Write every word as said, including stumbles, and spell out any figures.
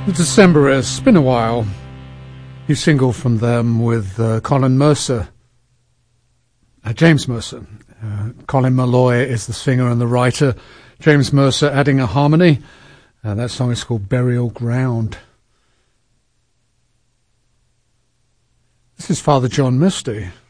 The Decemberists, been a while. New single from them with uh, Colin Mercer, uh, James Mercer. Uh, Colin Malloy is the singer and the writer. James Mercer adding a harmony. Uh, that song is called Burial Ground. This is Father John Misty.